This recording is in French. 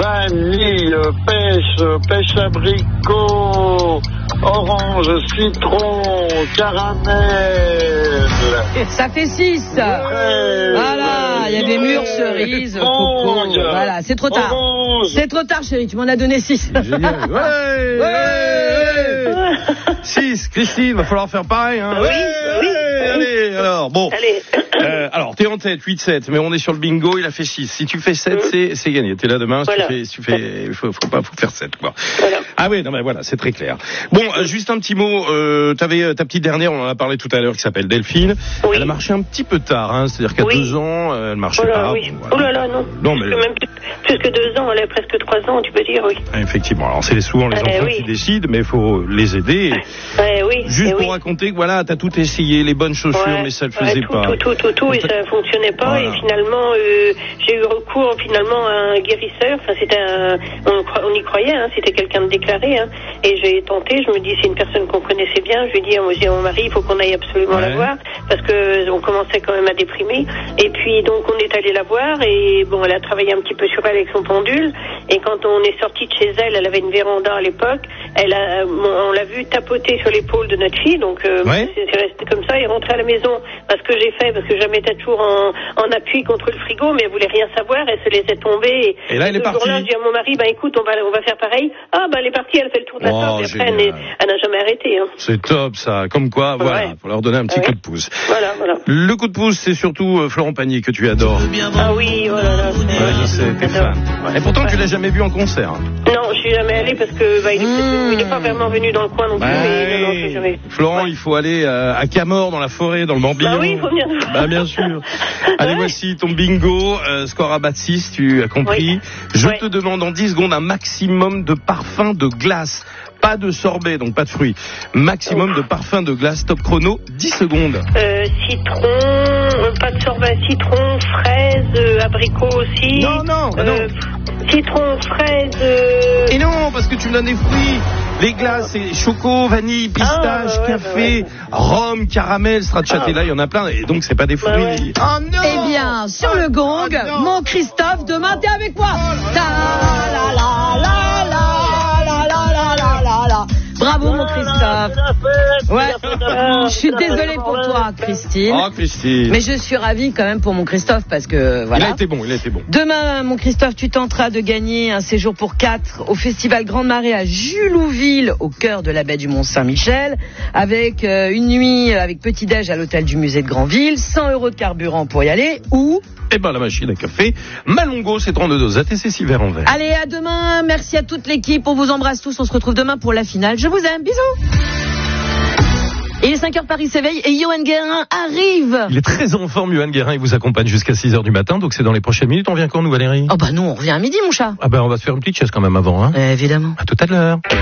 vanille, pêche abricot, orange, citron, caramel. Ça fait 6. Voilà, il y avait mûre, cerise, coco. Voilà, c'est trop tard. Orange. C'est trop tard, chérie, tu m'en as donné 6. Génial. Ouais. 6, Christine, va falloir faire pareil, hein. Oui. Allez, alors, bon. Allez. Alors, t'es en tête, 8-7, mais on est sur le bingo, il a fait 6. Si tu fais 7, c'est gagné. T'es là demain, voilà. si tu fais, faut faire 7, quoi. Voilà. Ah oui, non, mais voilà, c'est très clair. Bon, juste un petit mot, t'avais ta petite dernière, on en a parlé tout à l'heure, qui s'appelle Delphine. Oui. Elle a marché un petit peu tard, hein, c'est-à-dire qu'à 2 ans, elle marchait pas. Oui. Bon, voilà. Oh là là, non. Non, mais... Même plus que 2 ans, elle a presque 3 ans, tu peux dire, oui. Effectivement, alors c'est souvent les enfants qui décident, mais il faut les aider. Juste pour raconter que voilà, t'as tout essayé, les bonnes chaussures, mais ça le faisait pas. Tout, et ça fonctionnait pas. Voilà. Et finalement, j'ai eu recours finalement à un guérisseur. Enfin, on y croyait, hein, c'était quelqu'un de déclaré. Hein, et j'ai tenté. Je me dis, c'est une personne qu'on connaissait bien. Je lui ai dit à mon mari, il faut qu'on aille absolument la voir parce que on commençait quand même à déprimer. Et puis donc on est allé la voir et bon, elle a travaillé un petit peu sur elle avec son pendule. Et quand on est sorti de chez elle, elle avait une véranda à l'époque. On l'a vu tapoter sur l'épaule de notre fille, donc c'est resté comme ça. Et rentrée à la maison, parce que j'ai fait, parce que jamais était toujours en appui contre le frigo, mais elle voulait rien savoir, elle se laissait tomber. Et là, elle est partie. Ce jour-là, je dis à mon mari, écoute, on va faire pareil. Elle est partie, elle fait le tour de la table. Et après, elle n'a jamais arrêté. Hein. C'est top, ça. Comme quoi, voilà, faut leur donner un petit coup de pouce. Voilà. Le coup de pouce, c'est surtout Florent Pagny que tu adores. Ah oui, voilà. Je sais, t'es fan. Et pourtant, tu l'as jamais vu en concert. Non, je suis jamais allée parce que il n'est pas vraiment venu dans le coin non plus. Non, je suis jamais. Florent, il faut aller à Camors, dans la forêt, dans le Morbihan. Oui, il faut venir. Bien sûr. Allez, voici ton bingo. Score à bas de 6, tu as compris. Je te demande en 10 secondes un maximum de parfum de glace. Pas de sorbet, donc pas de fruits. Maximum de parfum de glace. Top chrono, 10 secondes. Citron, pas de sorbet, citron, fraise, abricot aussi. Non. Citron, fraise. Et non, parce que tu me donnes des fruits. Les glaces, c'est choco, vanille, pistache, café, rhum, caramel, stracciatella, il y en a plein. Et donc, c'est pas des fruits. Oh non! Eh bien, sur le gong, mon Christophe, demain, t'es avec moi. Bravo, mon Christophe. Je suis désolée pour toi, Christine. Oh, Christine. Mais je suis ravie quand même pour mon Christophe parce que voilà. Il a été bon. Demain, mon Christophe, tu tenteras de gagner un séjour pour 4 au Festival Grande Marée à Julouville, au cœur de la baie du Mont-Saint-Michel, avec une nuit avec petit-déj à l'hôtel du musée de Granville, 100 € de carburant pour y aller, ou... la machine à café Malongo, c'est 32 doses ATC 6 verres en verre. Allez, à demain. Merci à toute l'équipe. On vous embrasse tous. On se retrouve demain pour la finale. Je vous aime. Bisous. Et les 5h Paris s'éveille et Johan Guérin arrive. Il est très en forme, Johan Guérin. Il vous accompagne jusqu'à 6h du matin. Donc c'est dans les prochaines minutes. On vient quand, nous, Valérie? Nous, on revient à midi, mon chat. On va se faire une petite chaise quand même avant, hein. Évidemment. À tout à l'heure.